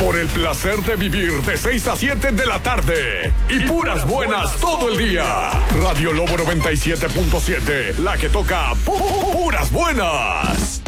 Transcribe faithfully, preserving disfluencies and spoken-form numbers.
Por el placer de vivir de seis a siete de la tarde. Y puras buenas todo el día. Radio Lobo noventa y siete punto siete, la que toca pu- puras buenas.